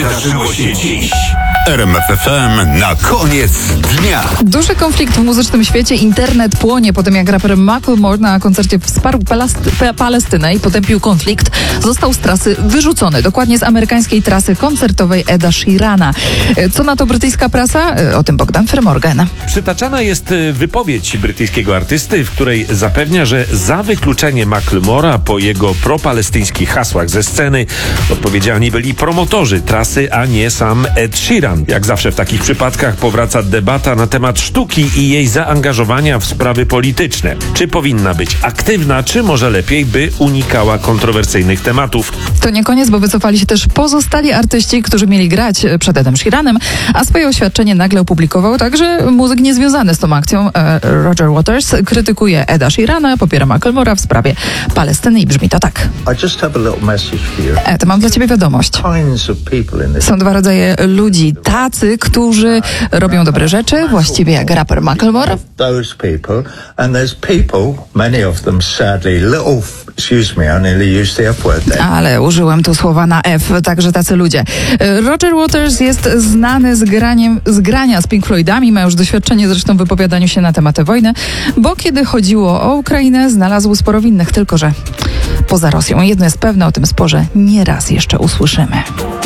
wydarzyło się dziś? RMF FM na koniec dnia. Duży konflikt w muzycznym świecie. Internet płonie po tym, jak raper Macklemore na koncercie wsparł Palestynę i potępił konflikt. Został z trasy wyrzucony. Dokładnie z amerykańskiej trasy koncertowej Eda Sheerana. Co na to brytyjska prasa? O tym Bogdan Fermorgan. Przytaczana jest wypowiedź brytyjskiego artysty, w której zapewnia, że za wykluczenie Macklemora po jego propalestyńskich hasłach ze sceny odpowiedzialni byli promotorzy trasy, a nie sam Ed Sheeran. Jak zawsze w takich przypadkach powraca debata na temat sztuki i jej zaangażowania w sprawy polityczne. Czy powinna być aktywna, czy może lepiej, by unikała kontrowersyjnych tematów? To nie koniec, bo wycofali się też pozostali artyści, którzy mieli grać przed Edem Sheeranem, a swoje oświadczenie nagle opublikował także muzyk niezwiązany z tą akcją. Roger Waters krytykuje Eda Sheerana, popiera Macklemora w sprawie Palestyny i brzmi to tak. Ed, mam dla ciebie wiadomość. Są dwa rodzaje ludzi. Tacy, którzy robią dobre rzeczy, właściwie jak raper Macklemore. Ale użyłem tu słowa na F, także tacy ludzie. Roger Waters jest znany z grania z Pink Floydami, ma już doświadczenie zresztą w wypowiadaniu się na tematy wojny, bo kiedy chodziło o Ukrainę, znalazł sporo winnych, tylko że poza Rosją. Jedno jest pewne, o tym sporze nie raz jeszcze usłyszymy.